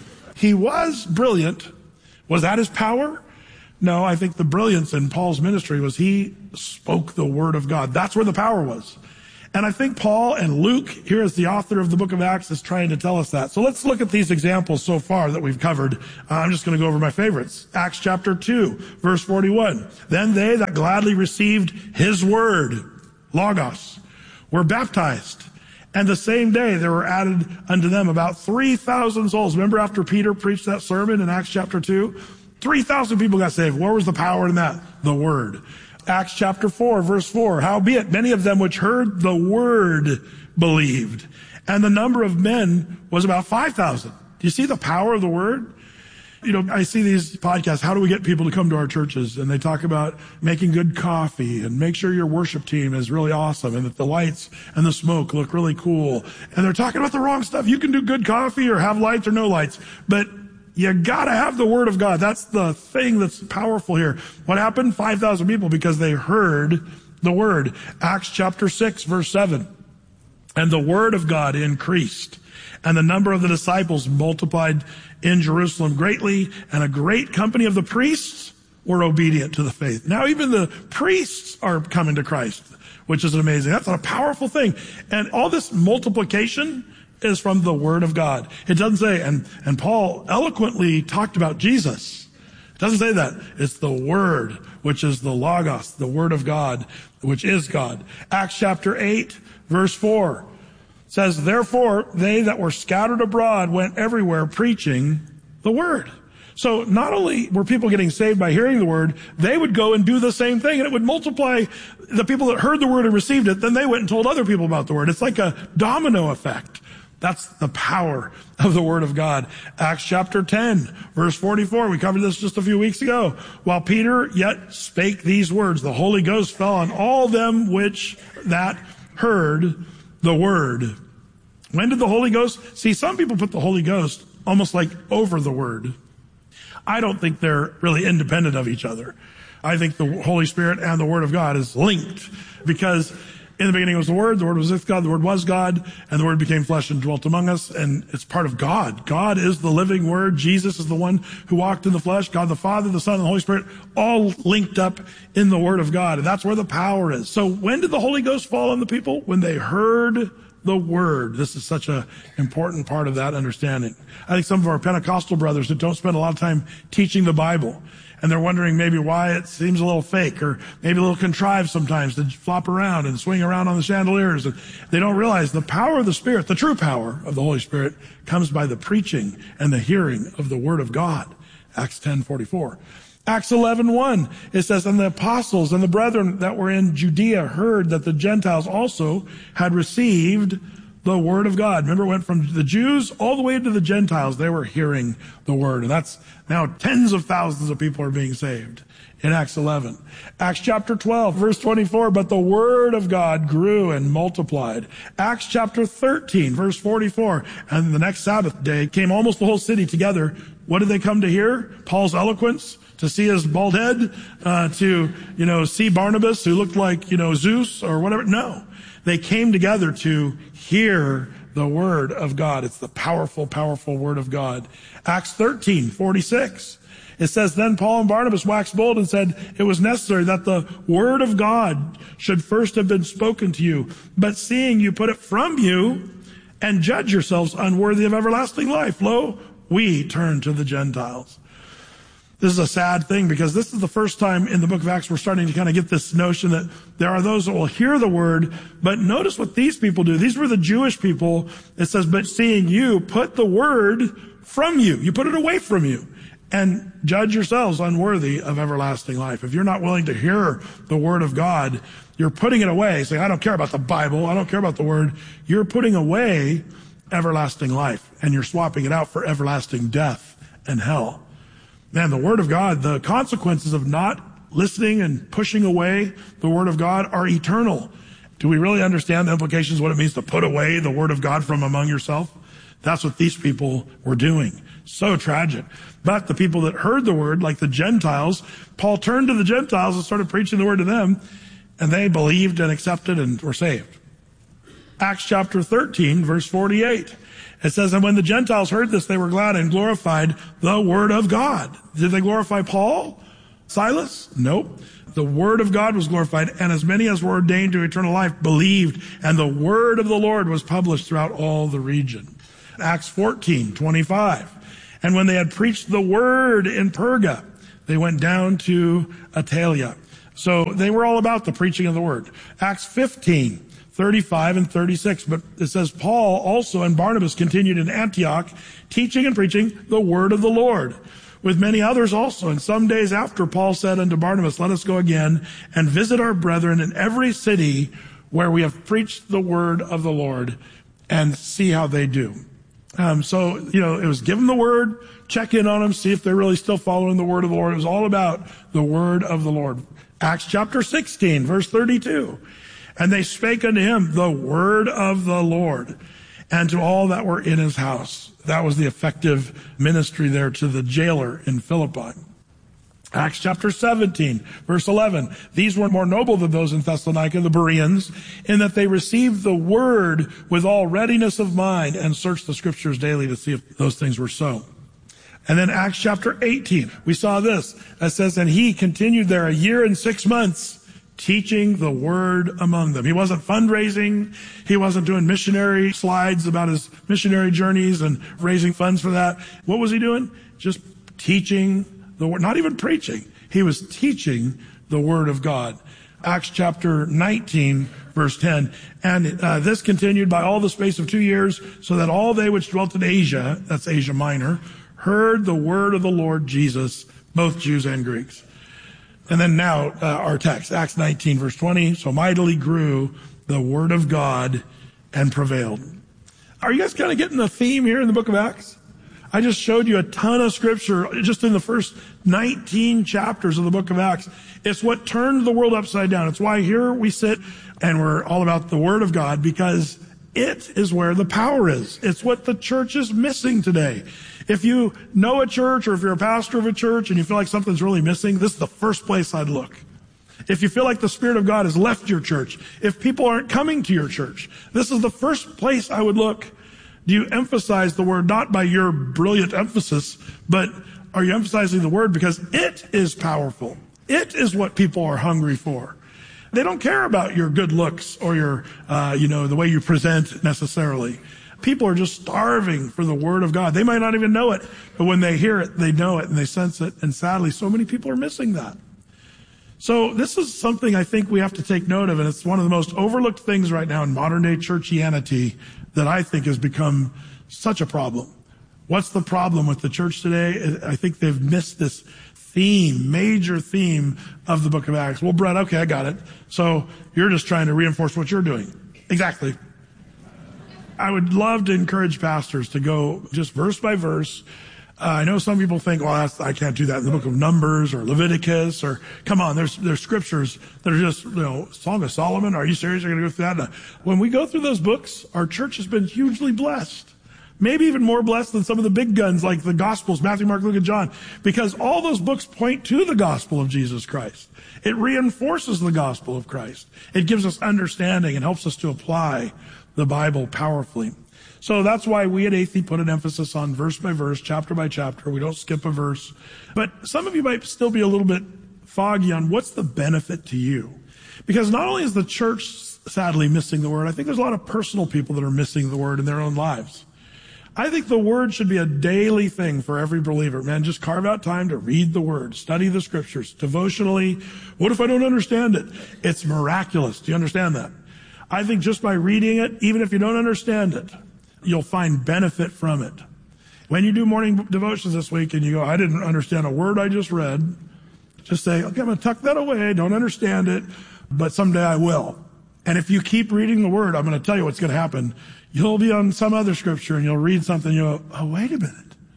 He was brilliant. Was that his power? No, I think the brilliance in Paul's ministry was he spoke the word of God. That's where the power was. And I think Paul and Luke, here as the author of the book of Acts, is trying to tell us that. So let's look at these examples so far that we've covered. Uh, I'm just going to go over my favorites. Acts chapter two, verse forty-one. Then they that gladly received his word, Logos, were baptized. And the same day there were added unto them about three thousand souls. Remember after Peter preached that sermon in Acts chapter two? three thousand people got saved. Where was the power in that? The word. Acts chapter four, verse four. Howbeit, many of them which heard the word believed. And the number of men was about five thousand. Do you see the power of the word? You know, I see these podcasts, how do we get people to come to our churches? And they talk about making good coffee and make sure your worship team is really awesome and that the lights and the smoke look really cool. And they're talking about the wrong stuff. You can do good coffee or have lights or no lights, but you gotta have the word of God. That's the thing that's powerful here. What happened? five thousand people because they heard the word. Acts chapter six, verse seven. And the word of God increased, and the number of the disciples multiplied in Jerusalem greatly, and a great company of the priests were obedient to the faith. Now even the priests are coming to Christ, which is amazing. That's a powerful thing. And all this multiplication is from the word of God. It doesn't say, and, and Paul eloquently talked about Jesus. It doesn't say that. It's the word, which is the Logos, the word of God, which is God. Acts chapter eight, verse four says, therefore they that were scattered abroad went everywhere preaching the word. So not only were people getting saved by hearing the word, they would go and do the same thing, and it would multiply. The people that heard the word and received it, then they went and told other people about the word. It's like a domino effect. That's the power of the word of God. Acts chapter ten, verse forty-four. We covered this just a few weeks ago. While Peter yet spake these words, the Holy Ghost fell on all them which that heard the word. When did the Holy Ghost? See, some people put the Holy Ghost almost like over the word. I don't think they're really independent of each other. I think the Holy Spirit and the word of God is linked, because in the beginning was the Word, the Word was with God, the Word was God, and the Word became flesh and dwelt among us, and it's part of God. God is the living Word. Jesus is the one who walked in the flesh. God the Father, the Son, and the Holy Spirit, all linked up in the Word of God, and that's where the power is. So when did the Holy Ghost fall on the people? When they heard the Word. This is such an important part of that understanding. I think some of our Pentecostal brothers that don't spend a lot of time teaching the Bible, and they're wondering maybe why it seems a little fake or maybe a little contrived sometimes to flop around and swing around on the chandeliers. And they don't realize the power of the Spirit, the true power of the Holy Spirit, comes by the preaching and the hearing of the Word of God. Acts ten forty-four. Acts eleven one, it says, and the apostles and the brethren that were in Judea heard that the Gentiles also had received the word of God. Remember, it went from the Jews all the way to the Gentiles. They were hearing the word. And that's now tens of thousands of people are being saved in Acts eleven. Acts chapter twelve, verse twenty-four, but the word of God grew and multiplied. Acts chapter thirteen, verse forty-four, and the next Sabbath day came almost the whole city together. What did they come to hear? Paul's eloquence, to see his bald head, uh, to, you know, see Barnabas who looked like, you know, Zeus or whatever. No. They came together to hear the word of God. It's the powerful, powerful word of God. Acts thirteen forty-six. It says, then Paul and Barnabas waxed bold and said, it was necessary that the word of God should first have been spoken to you. But seeing you put it from you and judge yourselves unworthy of everlasting life, lo, we turn to the Gentiles. This is a sad thing, because this is the first time in the book of Acts we're starting to kind of get this notion that there are those that will hear the word, but notice what these people do. These were the Jewish people. It says, but seeing you put the word from you, you put it away from you, and judge yourselves unworthy of everlasting life. If you're not willing to hear the word of God, you're putting it away, saying, I don't care about the Bible, I don't care about the word. You're putting away everlasting life, and you're swapping it out for everlasting death and hell. Man, the word of God, the consequences of not listening and pushing away the word of God are eternal. Do we really understand the implications of what it means to put away the word of God from among yourself? That's what these people were doing. So tragic. But the people that heard the word, like the Gentiles, Paul turned to the Gentiles and started preaching the word to them, and they believed and accepted and were saved. Acts chapter thirteen, verse forty-eight. It says, and when the Gentiles heard this, they were glad and glorified the word of God. Did they glorify Paul? Silas? Nope. The word of God was glorified, and as many as were ordained to eternal life believed, and the word of the Lord was published throughout all the region. Acts fourteen, twenty-five. And when they had preached the word in Perga, they went down to Attalia. So they were all about the preaching of the word. Acts fifteen, thirty-five and thirty-six. But it says Paul also and Barnabas continued in Antioch, teaching and preaching the word of the Lord, with many others also. And some days after, Paul said unto Barnabas, let us go again and visit our brethren in every city where we have preached the word of the Lord, and see how they do. Um, so, you know, it was give them the word, check in on them, see if they're really still following the word of the Lord. It was all about the word of the Lord. Acts chapter sixteen, verse thirty-two. And they spake unto him the word of the Lord, and to all that were in his house. That was the effective ministry there to the jailer in Philippi. Acts chapter seventeen, verse eleven. These were more noble than those in Thessalonica, the Bereans, in that they received the word with all readiness of mind and searched the scriptures daily to see if those things were so. And then Acts chapter eighteen, we saw this. It says, and he continued there a year and six months, teaching the word among them. He wasn't fundraising. He wasn't doing missionary slides about his missionary journeys and raising funds for that. What was he doing? Just teaching the word, not even preaching. He was teaching the word of God. Acts chapter nineteen, verse ten. And uh, this continued by all the space of two years, so that all they which dwelt in Asia, that's Asia Minor, heard the word of the Lord Jesus, both Jews and Greeks. And then now uh, our text, Acts nineteen, verse twenty. So mightily grew the word of God and prevailed. Are you guys kind of getting the theme here in the book of Acts? I just showed you a ton of scripture just in the first nineteen chapters of the book of Acts. It's what turned the world upside down. It's why here we sit and we're all about the word of God, because it is where the power is. It's what the church is missing today. If you know a church, or if you're a pastor of a church and you feel like something's really missing, this is the first place I'd look. If you feel like the Spirit of God has left your church, if people aren't coming to your church, this is the first place I would look. Do you emphasize the word not by your brilliant emphasis, but are you emphasizing the word because it is powerful? It is what people are hungry for. They don't care about your good looks or your, uh, you know, the way you present necessarily. People are just starving for the word of God. They might not even know it, but when they hear it, they know it and they sense it. And sadly, so many people are missing that. So this is something I think we have to take note of, and it's one of the most overlooked things right now in modern day churchianity that I think has become such a problem. What's the problem with the church today? I think they've missed this theme, major theme of the book of Acts. Well, Brett, okay, I got it. So you're just trying to reinforce what you're doing. Exactly. I would love to encourage pastors to go just verse by verse. Uh, I know some people think, well, that's, I can't do that in the book of Numbers or Leviticus, or come on, there's there's scriptures that are just, you know, Song of Solomon. Are you serious? You're going to go through that? No. When we go through those books, our church has been hugely blessed. Maybe even more blessed than some of the big guns like the Gospels, Matthew, Mark, Luke, and John, because all those books point to the gospel of Jesus Christ. It reinforces the gospel of Christ. It gives us understanding and helps us to apply the Bible powerfully. So that's why we at Athey put an emphasis on verse by verse, chapter by chapter. We don't skip a verse. But some of you might still be a little bit foggy on what's the benefit to you. Because not only is the church sadly missing the word, I think there's a lot of personal people that are missing the word in their own lives. I think the word should be a daily thing for every believer. Man, just carve out time to read the word, study the scriptures, devotionally. What if I don't understand it? It's miraculous. Do you understand that? I think just by reading it, even if you don't understand it, you'll find benefit from it. When you do morning devotions this week and you go, I didn't understand a word I just read, just say, okay, I'm going to tuck that away. I don't understand it, but someday I will. And if you keep reading the word, I'm going to tell you what's going to happen. You'll be on some other scripture and you'll read something and you'll go, oh, wait a minute.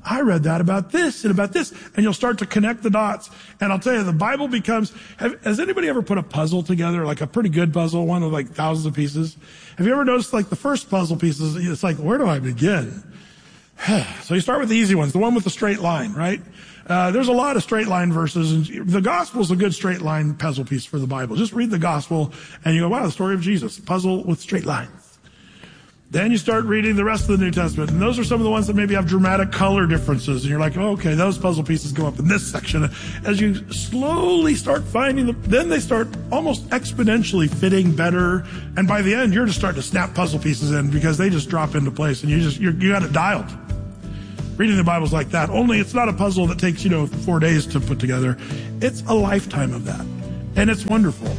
I read that about this and about this. And you'll start to connect the dots. And I'll tell you, the Bible becomes, have, has anybody ever put a puzzle together, like a pretty good puzzle, one with like thousands of pieces? Have you ever noticed like the first puzzle pieces, it's like, where do I begin? So you start with the easy ones, the one with the straight line, right? Uh, there's a lot of straight line verses, and the gospel's a good straight line puzzle piece for the Bible. Just read the gospel, and you go, wow, the story of Jesus, puzzle with straight lines. Then you start reading the rest of the New Testament, and those are some of the ones that maybe have dramatic color differences, and you're like, oh, okay, those puzzle pieces go up in this section. As you slowly start finding them, then they start almost exponentially fitting better, and by the end, you're just starting to snap puzzle pieces in because they just drop into place, and you just, you're, you got it dialed. Reading the Bible's like that, only it's not a puzzle that takes, you know, four days to put together. It's a lifetime of that, and it's wonderful.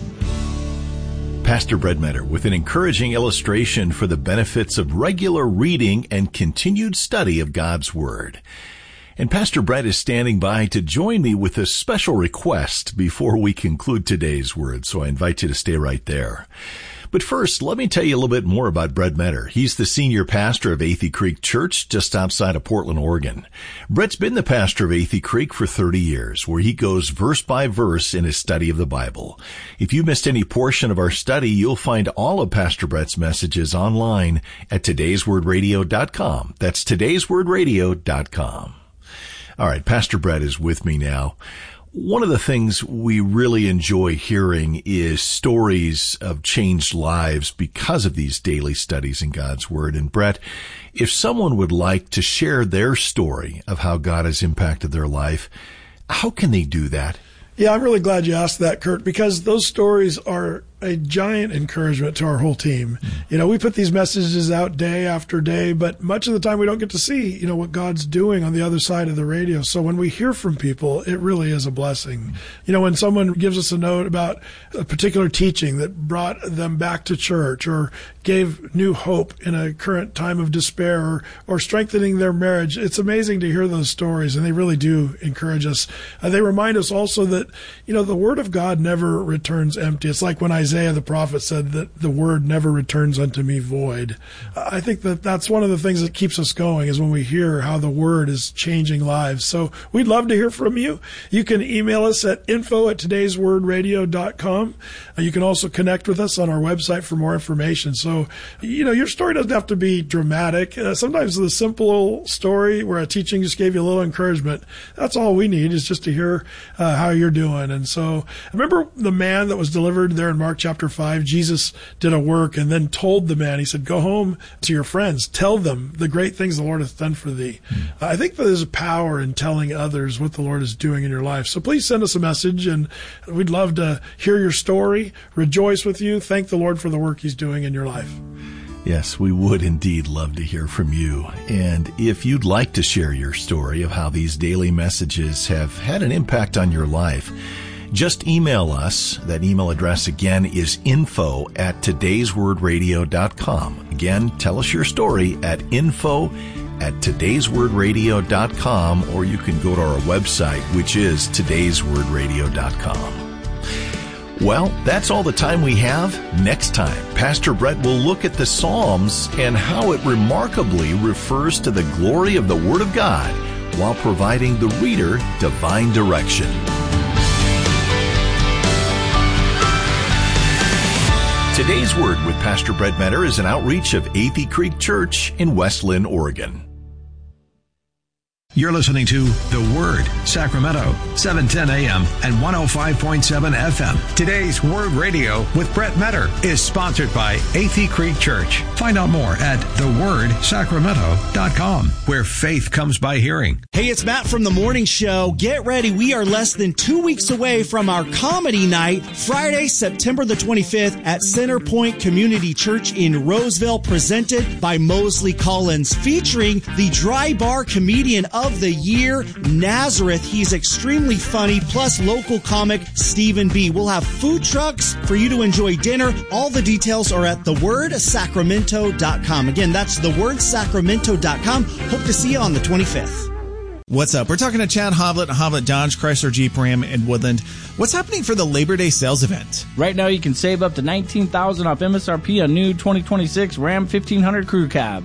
Pastor Brett Metter with an encouraging illustration for the benefits of regular reading and continued study of God's Word. And Pastor Brett is standing by to join me with a special request before we conclude today's Word, so I invite you to stay right there. But first, let me tell you a little bit more about Brett Metter. He's the senior pastor of Athey Creek Church just outside of Portland, Oregon. Brett's been the pastor of Athey Creek for thirty years, where he goes verse by verse in his study of the Bible. If you missed any portion of our study, you'll find all of Pastor Brett's messages online at todays word radio dot com. That's todays word radio dot com. All right, Pastor Brett is with me now. One of the things we really enjoy hearing is stories of changed lives because of these daily studies in God's Word. And Brett, if someone would like to share their story of how God has impacted their life, how can they do that? Yeah, I'm really glad you asked that, Kurt, because those stories are a giant encouragement to our whole team. You know, we put these messages out day after day, but much of the time we don't get to see, you know, what God's doing on the other side of the radio. So when we hear from people, it really is a blessing. You know, when someone gives us a note about a particular teaching that brought them back to church or gave new hope in a current time of despair or, or strengthening their marriage, it's amazing to hear those stories, and they really do encourage us. Uh, they remind us also that, you know, the Word of God never returns empty. It's like when Isaiah the prophet said that the word never returns unto me void. I think that that's one of the things that keeps us going is when we hear how the word is changing lives. So we'd love to hear from you. You can email us at info at todays word radio dot com. You can also connect with us on our website for more information. So, you know, your story doesn't have to be dramatic. Uh, sometimes the simple story where a teaching just gave you a little encouragement, that's all we need is just to hear uh, how you're doing. And so remember the man that was delivered there in Mark chapter five, Jesus did a work and then told the man, he said, go home to your friends, tell them the great things the Lord hath done for thee. Mm. Uh, I think that there's a power in telling others what the Lord is doing in your life. So please send us a message, and we'd love to hear your story, rejoice with you, thank the Lord for the work he's doing in your life. Yes, we would indeed love to hear from you. And if you'd like to share your story of how these daily messages have had an impact on your life, just email us. That email address again is info at todays word radio dot com. Again, tell us your story at info at todays word radio dot com, or you can go to our website, which is todays word radio dot com. Well, that's all the time we have. Next time, Pastor Brett will look at the Psalms and how it remarkably refers to the glory of the Word of God while providing the reader divine direction. Today's Word with Pastor Brett Metter is an outreach of Athey Creek Church in West Linn, Oregon. You're listening to The Word, Sacramento, seven ten a.m. and one oh five point seven F M. Today's Word Radio with Brett Metter is sponsored by Athey Creek Church. Find out more at the word sacramento dot com, where faith comes by hearing. Hey, it's Matt from The Morning Show. Get ready. We are less than two weeks away from our comedy night, Friday, September the twenty-fifth at Centerpoint Community Church in Roseville, presented by Mosley Collins, featuring the Dry Bar Comedian of the Year, Nazareth. He's extremely funny, plus local comic Stephen B. We'll have food trucks for you to enjoy dinner. All the details are at the word sacramento dot com. Again, that's the word sacramento dot com. Hope to see you on the twenty-fifth. What's up? We're talking to Chad Hoblet, Hoblet Dodge, Chrysler Jeep Ram in Woodland. What's happening for the Labor Day sales event? Right now you can save up to nineteen thousand dollars off M S R P on new twenty twenty-six Ram fifteen hundred crew cabs.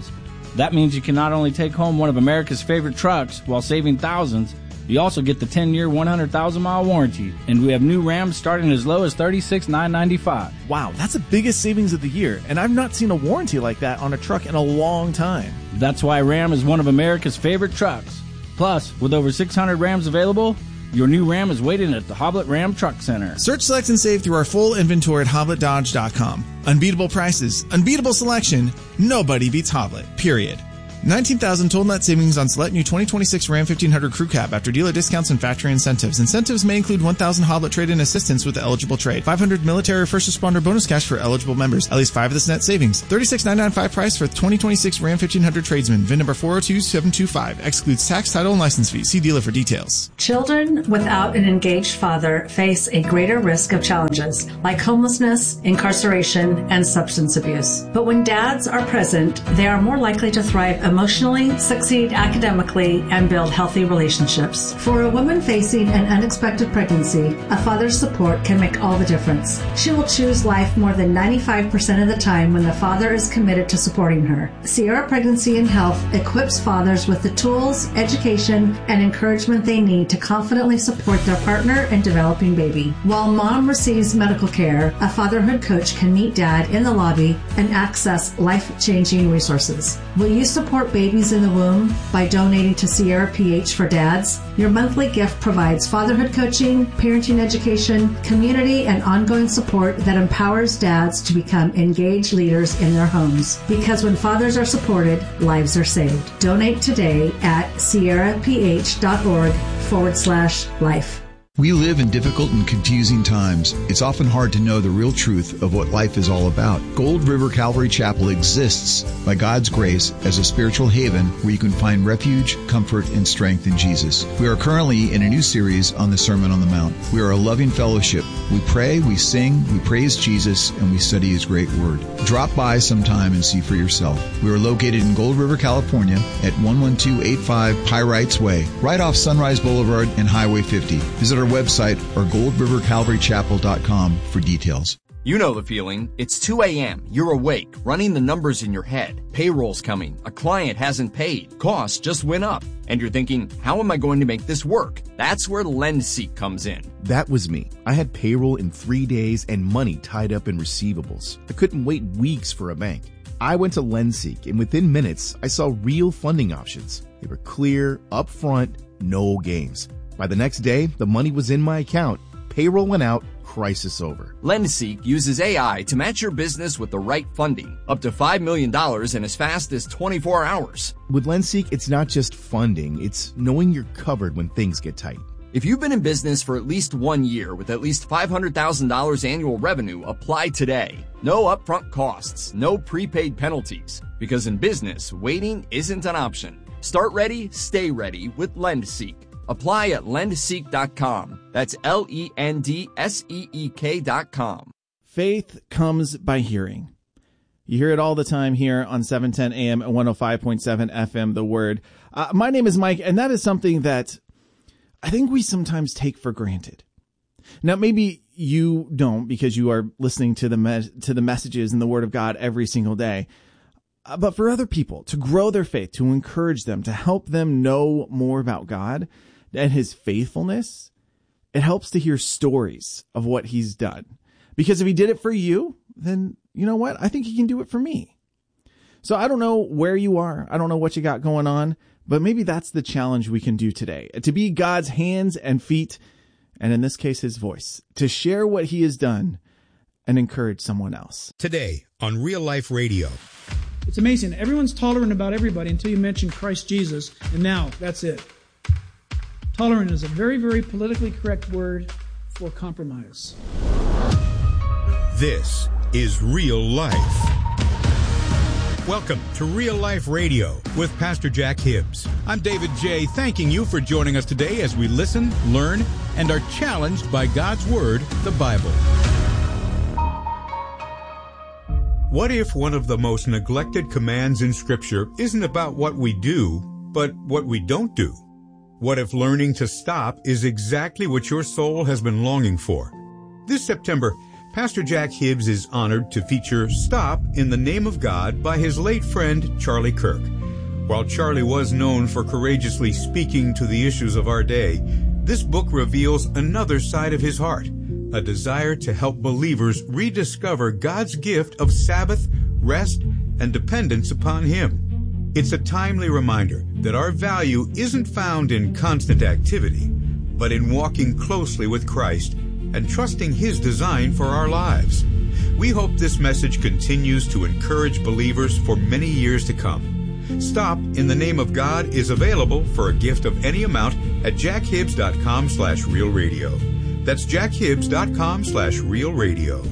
That means you can not only take home one of America's favorite trucks while saving thousands, you also get the ten-year, one hundred thousand mile warranty. And we have new Rams starting as low as thirty-six thousand nine hundred ninety-five dollars. Wow, that's the biggest savings of the year, and I've not seen a warranty like that on a truck in a long time. That's why Ram is one of America's favorite trucks. Plus, with over six hundred Rams available, your new Ram is waiting at the Hoblet Ram Truck Center. Search, select, and save through our full inventory at hoblet dodge dot com. Unbeatable prices, unbeatable selection, nobody beats Hoblet, period. nineteen thousand total net savings on select new twenty twenty-six Ram fifteen hundred Crew Cab after dealer discounts and factory incentives. Incentives may include one thousand Hoblet trade-in assistance with the eligible trade, five hundred military or first responder bonus cash for eligible members, at least five of this net savings, thirty-six thousand nine hundred ninety-five price for twenty twenty-six Ram fifteen hundred tradesman, V I N number four oh two seven two five, excludes tax, title, and license fees. See dealer for details. Children without an engaged father face a greater risk of challenges like homelessness, incarceration, and substance abuse. But when dads are present, they are more likely to thrive emotionally, succeed academically, and build healthy relationships. For a woman facing an unexpected pregnancy, a father's support can make all the difference. She will choose life more than ninety-five percent of the time when the father is committed to supporting her. Sierra Pregnancy and Health equips fathers with the tools, education, and encouragement they need to confidently support their partner in developing baby. While mom receives medical care, a fatherhood coach can meet dad in the lobby and access life-changing resources. Will you support babies in the womb by donating to Sierra P H for Dads? Your monthly gift provides fatherhood coaching, parenting education, community, and ongoing support that empowers dads to become engaged leaders in their homes. Because when fathers are supported, lives are saved. Donate today at sierraph.org forward slash life. We live in difficult and confusing times. It's often hard to know the real truth of what life is all about. Gold River Calvary Chapel exists by God's grace as a spiritual haven where you can find refuge, comfort, and strength in Jesus. We are currently in a new series on the Sermon on the Mount. We are a loving fellowship. We pray, we sing, we praise Jesus, and we study His great word. Drop by sometime and see for yourself. We are located in Gold River, California at one one two eight five Pyrites Way, right off Sunrise Boulevard and Highway fifty. Visit our website or gold river calvary chapel dot com for details. You know the feeling. It's two a.m. You're awake, running the numbers in your head. Payroll's coming. A client hasn't paid. Costs just went up. And you're thinking, how am I going to make this work? That's where LendSeek comes in. That was me. I had payroll in three days and money tied up in receivables. I couldn't wait weeks for a bank. I went to LendSeek, and within minutes, I saw real funding options. They were clear, upfront, no games. By the next day, the money was in my account. Payroll went out. Crisis over. LendSeek uses A I to match your business with the right funding, up to five million dollars in as fast as twenty-four hours. With LendSeek, it's not just funding, it's knowing you're covered when things get tight. If you've been in business for at least one year with at least five hundred thousand dollars annual revenue, apply today. No upfront costs, no prepaid penalties, because in business, waiting isn't an option. Start ready, stay ready with LendSeek. Apply at lend seek dot com. That's L E N D S E E K dot com. Faith comes by hearing. You hear it all the time here on seven ten a.m. and one oh five point seven F M, The Word. Uh, my name is Mike, and that is something that I think we sometimes take for granted. Now, maybe you don't because you are listening to the me- to the messages in the Word of God every single day. Uh, but for other people, to grow their faith, to encourage them, to help them know more about God and His faithfulness, it helps to hear stories of what He's done. Because if He did it for you, then you know what? I think He can do it for me. So I don't know where you are. I don't know what you got going on, but maybe that's the challenge we can do today. To be God's hands and feet, and in this case, His voice, to share what He has done and encourage someone else. Today on Real Life Radio. It's amazing. Everyone's tolerant about everybody until you mention Christ Jesus, and now that's it. Tolerant is a very, very politically correct word for compromise. This is Real Life. Welcome to Real Life Radio with Pastor Jack Hibbs. I'm David J., thanking you for joining us today as we listen, learn, and are challenged by God's Word, the Bible. What if one of the most neglected commands in Scripture isn't about what we do, but what we don't do? What if learning to stop is exactly what your soul has been longing for? This September, Pastor Jack Hibbs is honored to feature Stop in the Name of God by his late friend Charlie Kirk. While Charlie was known for courageously speaking to the issues of our day, this book reveals another side of his heart, a desire to help believers rediscover God's gift of Sabbath, rest, and dependence upon Him. It's a timely reminder that our value isn't found in constant activity, but in walking closely with Christ and trusting His design for our lives. We hope this message continues to encourage believers for many years to come. Stop in the Name of God is available for a gift of any amount at jackhibbs.com slash real radio. That's jackhibbs.com slash real radio.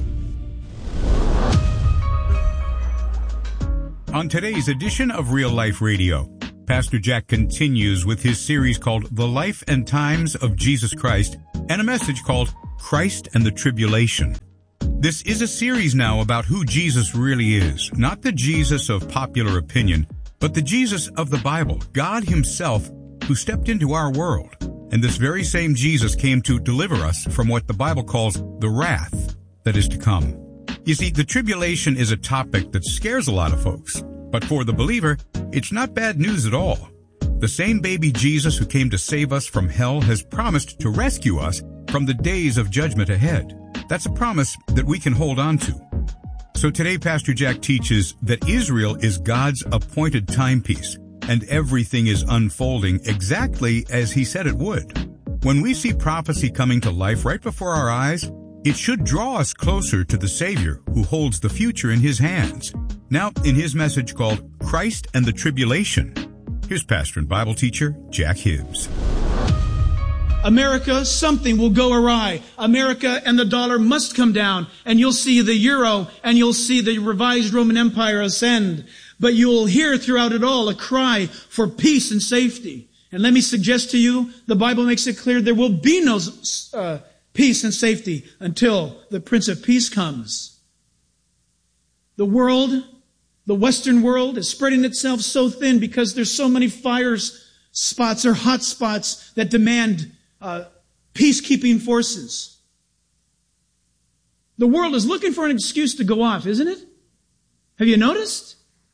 On today's edition of Real Life Radio, Pastor Jack continues with his series called The Life and Times of Jesus Christ and a message called Christ and the Tribulation. This is a series now about who Jesus really is, not the Jesus of popular opinion, but the Jesus of the Bible, God Himself, who stepped into our world. And this very same Jesus came to deliver us from what the Bible calls the wrath that is to come. You see, the tribulation is a topic that scares a lot of folks. But for the believer, it's not bad news at all. The same baby Jesus who came to save us from hell has promised to rescue us from the days of judgment ahead. That's a promise that we can hold on to. So today, Pastor Jack teaches that Israel is God's appointed timepiece, and everything is unfolding exactly as He said it would. When we see prophecy coming to life right before our eyes, it should draw us closer to the Savior who holds the future in His hands. Now, in his message called Christ and the Tribulation, here's pastor and Bible teacher Jack Hibbs. America, something will go awry. America and the dollar must come down, and you'll see the euro, and you'll see the revised Roman Empire ascend. But you'll hear throughout it all a cry for peace and safety. And let me suggest to you, the Bible makes it clear there will be no uh, peace and safety until the Prince of Peace comes. The world, the Western world, is spreading itself so thin because there's so many fire spots or hot spots that demand Uh, peacekeeping forces. The world is looking for an excuse to go off, isn't it? Have you noticed?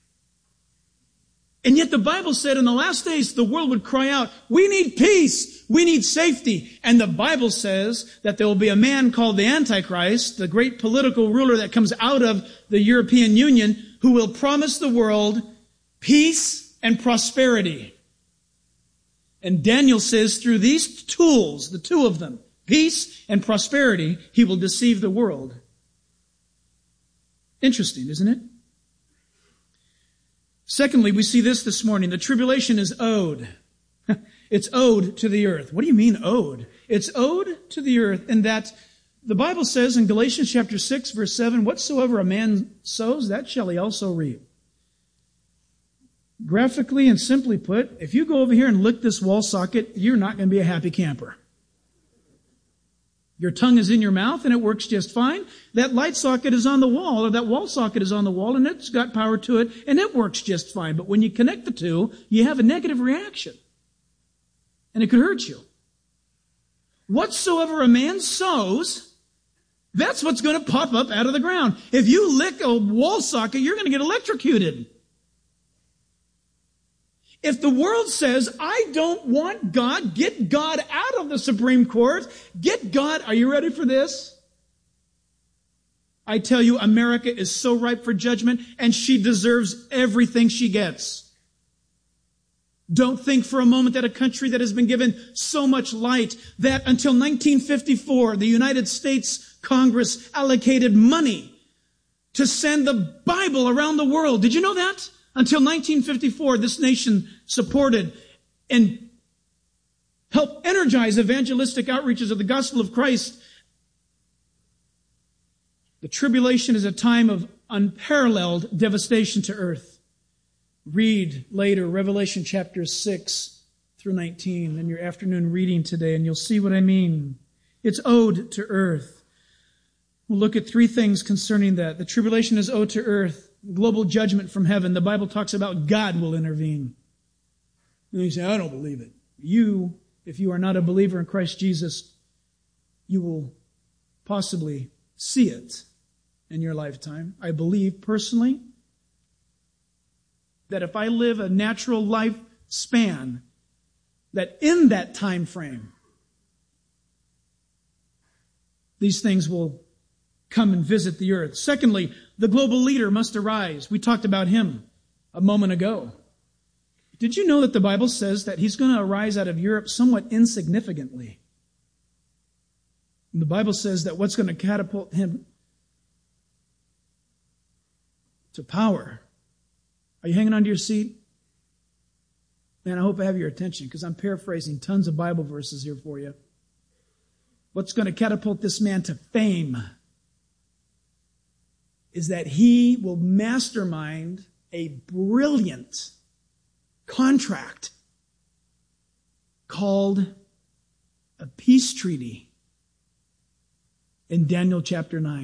And yet the Bible said in the last days the world would cry out, we need peace, we need safety. And the Bible says that there will be a man called the Antichrist, the great political ruler that comes out of the European Union, who will promise the world peace and prosperity. And Daniel says through these tools, the two of them, peace and prosperity, he will deceive the world. Interesting, isn't it? Secondly, we see this this morning. The tribulation is owed. It's owed to the earth. What do you mean owed? It's owed to the earth in that the Bible says in Galatians chapter six, verse seven, whatsoever a man sows, that shall he also reap. Graphically and simply put, if you go over here and lick this wall socket, you're not going to be a happy camper. Your tongue is in your mouth and it works just fine. That light socket is on the wall, or that wall socket is on the wall, and it's got power to it, and it works just fine. But when you connect the two, you have a negative reaction. And it could hurt you. Whatsoever a man sows, that's what's going to pop up out of the ground. If you lick a wall socket, you're going to get electrocuted. If the world says, I don't want God, get God out of the Supreme Court, get God, are you ready for this? I tell you, America is so ripe for judgment, and she deserves everything she gets. Don't think for a moment that a country that has been given so much light that until nineteen fifty-four, the United States Congress allocated money to send the Bible around the world. Did you know that? Until nineteen fifty-four, this nation supported and helped energize evangelistic outreaches of the gospel of Christ. The tribulation is a time of unparalleled devastation to earth. Read later Revelation chapter six through nineteen in your afternoon reading today, and you'll see what I mean. It's owed to earth. We'll look at three things concerning that. The tribulation is owed to earth. Global judgment from heaven. The Bible talks about God will intervene. And you say, I don't believe it. You, if you are not a believer in Christ Jesus, you will possibly see it in your lifetime. I believe personally that if I live a natural life span, that in that time frame, these things will come and visit the earth. Secondly, the global leader must arise. We talked about him a moment ago. Did you know that the Bible says that he's going to arise out of Europe somewhat insignificantly? And the Bible says that what's going to catapult him to power. Are you hanging on to your seat? Man, I hope I have your attention because I'm paraphrasing tons of Bible verses here for you. What's going to catapult this man to fame is that he will mastermind a brilliant contract called a peace treaty in Daniel chapter nine.